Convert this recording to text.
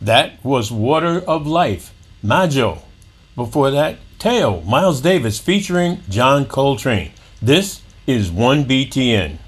That was Water of Life, Majo. Before that, Teo, Miles Davis featuring John Coltrane. This is 1BTN.